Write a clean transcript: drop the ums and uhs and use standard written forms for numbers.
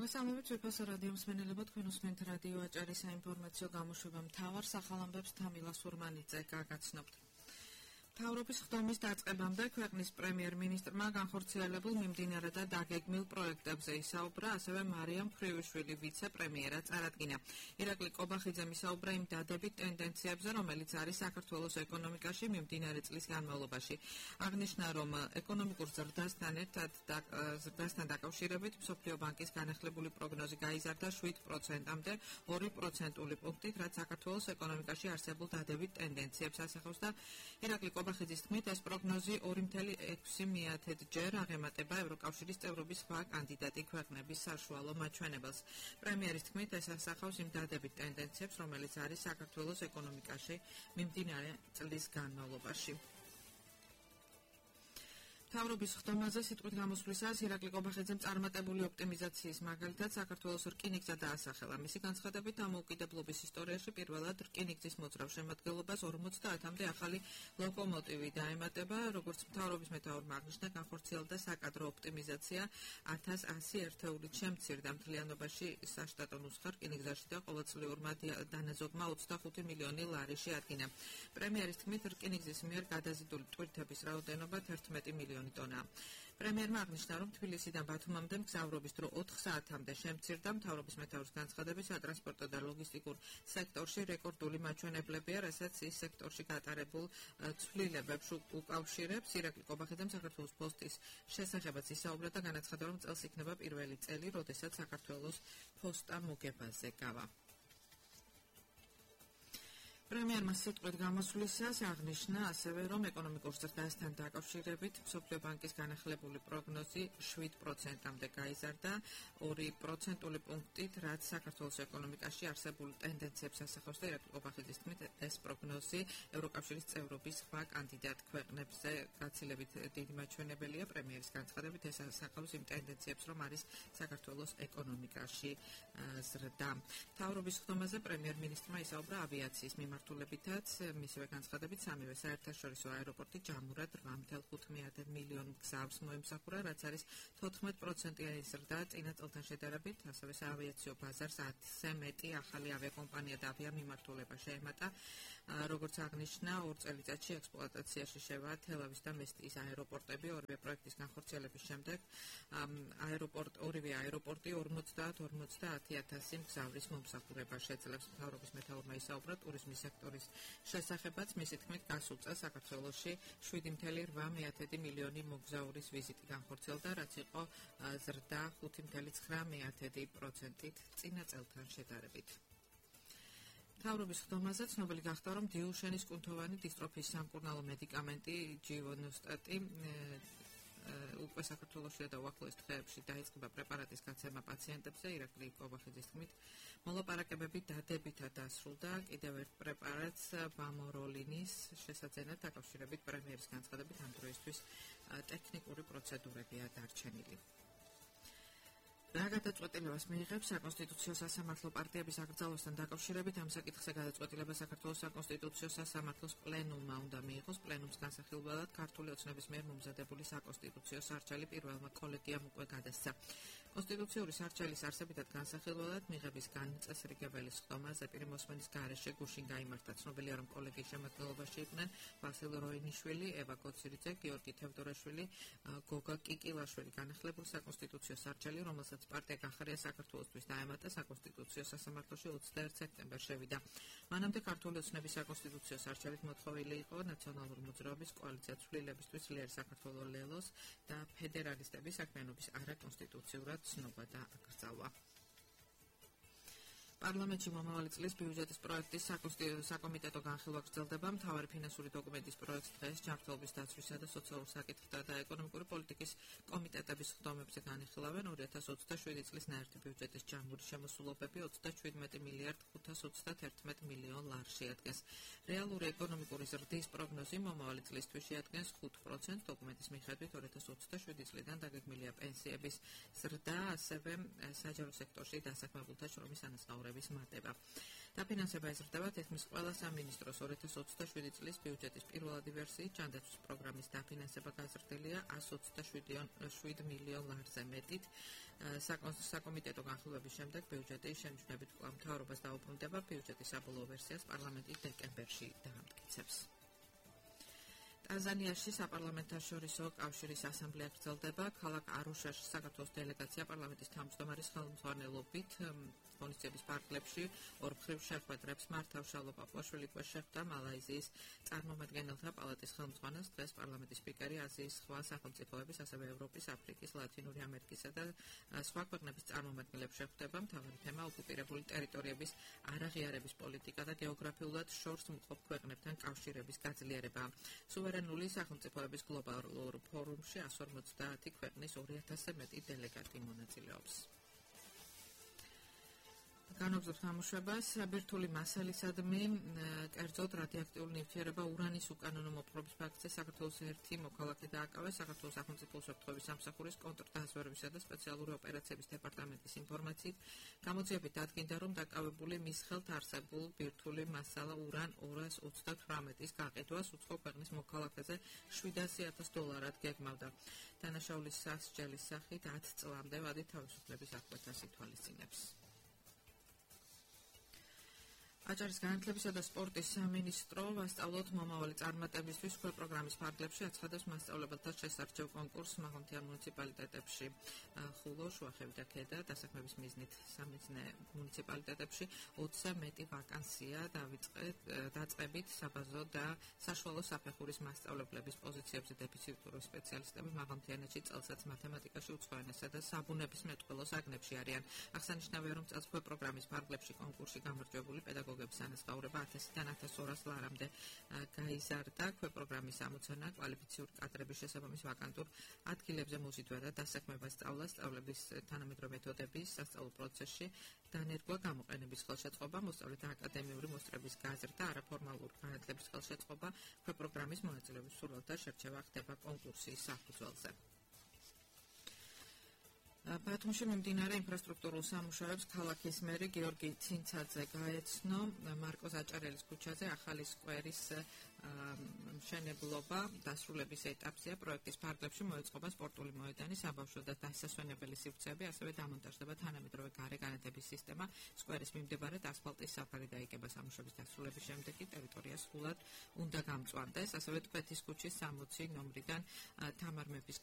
მოგესალმებით ვიფას რადიო მსმენელებო, თქვენ უსმენთ რადიო აჭარის საინფორმაციო გამოშვება მთავარ სახალამბებს თამილა სურმანიძე გაგაცნობთ. მთავრობის ხდომის დაწყებამდე ქვეყნის პრემიერ-მინისტრმა განხორციელებულ მიმდინარე და დაგეგმილ პროექტებზე ისაუბრა, ასევე მარიამ ფრიუშვილი ვიცე-პრემიერად წარადგინა. ირაკლი კობახიძემ ისაუბრა იმ დადებით ტენდენციებზე, რომელიც არის საქართველოს ეკონომიკაში მიმდინარე წლის განმავლობაში. აღნიშნა, რომ ეკონომიკურ ზრდასთან დაკავშირებით მსოფლიო ბანკის განახლებული პროგნოზი გაიზარდა 7%-მდე 2% პუნქტით, რაც საქართველოს ეკონომიკაში არსებულ დადებით ტენდენციებს ასახავს და ირაკლი კობახიძის თქმით, ეს პროგნოზი 2,6%-ჯერ აღემატება ევროკავშირის წევრობის სხვა კანდიდატი ქვეყნების საშუალო მაჩვენებელს. პრემიერის თქმით, ეს ასახავს იმ დადებით ტენდენციებს, რომელიც არის საქართველოს ეკონომიკაში მიმდინარე წლის განმავლობაში. მთავრობის ხდომაზე სიტყვით გამოსვლისას ირაკლი კობახიძემ წარმატებული ოპტიმიზაციის მაგალითად საქართველოს რკინიგზა დაასახელა. მისი განცხადებით, დამოუკიდებლობის ისტორიაში პირველად რკინიგზის მოძრავ შემადგენლობას 50-მდე ახალი ლოკომოტივი დაემატება, როგორც მთავრობის მეთაურმა აღნიშნა, განხორციელდა საკადრო ოპტიმიზაცია 1100 ერთეულით შემცირდა მთლიანობაში საშტატო ნუსხა რკინიგზაში და ყოველწლიურმა დანაზოგმა 25 მილიონი ლარი შეადგინა. პრემიერის თქმით, რკინიგზის მიერ გადაზიდული ტვირთების რაოდენობა 11 მილიონი ტონა. პრემიერმა აღნიშნა, რომ თბილისიდან ბათუმამდე მგზავრობის დრო 4 საათამდე შემცირდა. მთავრობის მეთაურის განცხადებით, სატრანსპორტო და ლოგისტიკურ სექტორში რეკორდული მაჩვენებლებია, რასაც ის სექტორში გატარებულ ცვლილებებს უკავშირებს. ირაკლი კობახიძემ საქართველოს პოსტის შესახებაც ისაუბრა და განაცხადა, რომ წელს იქნება პირველი წელი, როდესაც საქართველოს პოსტა მოგებაზე გავა. პრემიერმა სიტყვით გამოსვლისას აღნიშნა ასევე, რომ ეკონომიკურ ზრდასთან დაკავშირებით მსოფლიო ბანკის განახლებული პროგნოზი 7%-მდე გაიზარდა 2% პუნქტით, რაც საქართველოს ეკონომიკაში არსებულ ტენდენციებს ასახავს და ირაკლი კობახიძის თქმით, ეს პროგნოზი ევროკავშირის წევრობის სხვა კანდიდატ ქვეყნებზე გაცილებით დიდი მაჩვენებელია. პრემიერის განცხადებით, ეს ასახავს იმ ტენდენციებს, რომ არის საქართველოს ეკონომიკაში ზრდა. მთავრობის ხდომაზე პრემიერ-მინისტრმა ისაუბრა ავიაციის მიმართულებითაც, მისივე განცხადებით, სამივე საერთაშორისო აეროპორტი ჯამურად 8,5 მილიონ გზავს მოემსახურა, რაც არის 14%-იანი ზრდა წინა წელთან შედარებით, ასევე საავიაციო ბაზარს 10-ზე მეტი ახალი ავიაკომპანია და ავიამიმართულება შეემატა. როგორც აღნიშნა, 2 წელიწადში ექსპლუატაციაში შევა თელავის და მესტიის აეროპორტები. ორივე პროექტის განხორციელების შემდეგ ორივე აეროპორტი 50-50,000 მგზავრის მომსახურებას შეძლებს. მთავრობის მეთაურმა ისაუბრა ტურიზმის სექტორის შესახებაც. მისი თქმით, გასულ წელს საქართველოში 7,8 მილიონი მოგზაურის ვიზიტი განხორციელდა, რაც იყო ზრდა 5,9%-ით წინა წელთან შედარებით. მთავრობის ხდომაზე ცნობილი გახდა, რომ დიუშენის კუნთოვანი დისტროფიის სამკურნალო მედიკამენტი ჯივონოსტატი უკვე საქართველოში და უახლოეს დღეებში დაიწყება პრეპარატის გაცემა პაციენტებზე. ირაკლი კობახიძის თქმით, მოლაპარაკებები დადებითად დასრულდა კიდევ ერთ პრეპარატს ბამოროლინის შესაძენად დაკავშირებით. პრემიერის განცხადებით, ამ დროისთვის ტექნიკური პროცედურებია დარჩენილი. რა გადაწყვეტილებას მიიღებს საკონსტიტუციო სასამართლო პარტიების აკრძალვასთან დაკავშირებით? ამ საკითხზე გადაწყვეტილება საქართველოს საკონსტიტუციო სასამართლოს პლენუმმა უნდა მიიღოს. პლენუმს განსახილველად ქართული ოცნების მიერ მომზადებული საკონსტიტუციო სარჩელი პირველმა კოლეგიამ უკვე გადასცა. კონსტიტუციური სარჩელის არსებითად განსახილველად მიღების განწესრიგებელი ხდომა ზეპირი მოსმენის გარეშე გუშინ გაიმართა. ცნობილია, რომ კოლეგიის შემადგენლობაში იყვნენ ვასილ როინიშვილი, ევა კოცირიძე, გიორგი თევდორაშვილი, გოგა კიკილაშვილი. განახლებულ საკონსტიტუციო სარჩელი, რომელსაც პარტია გახარია საქართველოსთვის დაემატა, საკონსტიტუციო სასამართლოში 21 სექტემბერს შევიდა. მანამდე ქართული ოცნების საკონსტიტუციო სარჩელით მოთხოვილი იყო ნაციონალური მოძრაობის კოალიცია ცვლილებისთვის ძლიერი საქართველო ლელოს და ფედერალისტების საქმიანობის არაკონსტიტუციურად ცნობა და აკრძალვა. პარლამენტში მომავალი წლის ბიუჯეტის პროექტის საკომიტეტო განხილვა გრძელდება. მთავარი ფინანსური დოკუმენტის პროექტს დღეს ჯანმრთელობის დაცვისა და სოციალურ საკითხთა და ეკონომიკური პოლიტიკის კომიტეტების ხდომებზე განიხილავენ. 2027 წლის ნაერთი ბიუჯეტის ჯამური შემოსულობები 27 მილიარდ 531 მილიონ ლარს შეადგენს. რეალური ეკონომიკური ზრდის პროგნოზი მომავალი წლისთვის შეადგენს 5%. დოკუმენტის მიხედვით 2027 წლიდან დაგეგმილია პენსიების ზრდა, ასევე საჯარო სექტორში დასაქმებულთა შრომის ანაზღაურება მოგზაურების მატება. დაფინანსება ეზრდება თითქმის ყველა სამინისტროს 2027 წლის ბიუჯეტის პირველადი ვერსიით ჯანდაცვის პროგრამის დაფინანსება გაზრდილია 127 მილიონ ლარზე მეტით. საკომიტეტო განხილვების შემდეგ ბიუჯეტი შემჩნევით კვლავ მთავრობას დაუბრუნდება, ბიუჯეტის საბოლოო ვერსიას პარლამენტი დეკემბერში დაამტკიცებს. ტანზანიაში საპარლამენტაშორისო კავშირის ასამბლეა გრძელდება. ქალაქ არუშაში საქართველოს დელეგაცია პარლამენტის თავმჯდომარის ხელმძღვანელობით ღონისძიების პარკლებში ორმხრივ შეხვედრებს მართავ. შალო პაპუაშვილი უკვე შეხვდა მალაიზიის წარმომადგენელთა პალატის ხელმძღვანელს. დღეს პარლამენტის სპიკერი აზიის სხვა სახელმწიფოების, ასევე ევროპის, აფრიკის, ლათინური ამერიკისა და სხვა ქვეყნების წარმომადგენლებს შეხვდება. მთავარი თემა ოკუპირებული ტერიტორიების არაღიარების პოლიტიკა და გეოგრაფიულად შორს მყოფ ქვეყნებთან კავშირების გაძლიერება. სუვერენული სახელმწიფოების გლობალურ ფორუმში 150 ქვეყნის 2000-ზე მეტი დელეგატი მონაწილეობს. განაგრძობს გამოშვებას ბირთვული მასალისადმი, კერძოდ რადიოაქტიული ნივთიერება ურანის უკანონო მოპყრობის ფაქტზე საქართველოს ერთი მოქალაქე დააკავეს. საქართველოს სახელმწიფო უსაფრთხოების სამსახურის კონტრდაზვერვისა და სპეციალური ოპერაციების დეპარტამენტის ინფორმაციით გამოძიებით დადგინდა, რომ დაკავებული მის ხელთ არსებულ ბირთვული მასალა уран 238-ის გაყიდვას უცხო ქვეყნის მოქალაქეზე $700,000 გეგმავდა. დანაშაულის სასჯელის სახით 10 წლამდე ვადი თავისუფლების აღკვეთას ითვალისწინებს. აჭარის განათლებისა და სპორტის სამინისტრო ვასწავლოთ მომავალი წარმატებისთვის ქვე პროგრამის ფარგლებში აცხადებს მასწავლებელთა შესარჩევ კონკურსს მაღალმთიან მუნიციპალიტეტებში. ხულო, შუახევი და ქედა დასაქმების მიზნით სამეცნე მუნიციპალიტეტებში 20-ზე მეტი ვაკანსია დაწყებით საბაზო და საშუალო საფეხურის მასწავლებლების პოზიციებზე დეფიციტური სპეციალისტები მაღალმთიანეთში წელსაც მათემატიკაში, უცხო ენასა და საბუნებისმეტყველო საგნებში არიან. აღსანიშნავია, რომ წელს ქვე პროგრამის ფარგლებში კონკურსში გამარჯვებული პედაგოგების ანაზღაურება 1000-დან 1200 ლარამდე გაიზარდა. ქვე პროგრამის ამოცანა კვალიფიციური კადრების შესაბამის ვაკანტურ ადგილებზე მოზიდვა და დასაქმება სწავლას, სწავლების თანამედროვე მეთოდების სასწავლო პროცესში დანერგვა, გამოყენების ხელშეწყობა, მოსწავლეთა აკადემიური მოსწრების გაზრდა, არაფორმალური განათლების ხელშეწყობა. ქვე პროგრამის მონაწილეობის სურვილთა შერჩევა ხდება კონკურსის საფუძველზე. ბათუმში მიმდინარე ინფრასტრუქტურულ სამუშაოებს ქალაქის მერი გიორგი ცინცაძე გაეცნო. მარკოზ აჭარელის ქუჩაზე ახალი სკვერის მშენებლობა დასრულების ეტაპზეა. პროექტის ფარგლებში მოეწყობა სპორტული მოედანი, საბავშვო და დასასვენებელი სივრცეები, ასევე დამონტაჟდება თანამედროვე გარე განათების სისტემა. სკვერის მიმდებარედ ასფალტის საფარი დაიგება. სამუშაოების დასრულების შემდეგ კი ტერიტორია სრულად უნდა გამწვანდეს. ასევე ტბეთის ქუჩის 60 ნომრიდან თამარ მეფის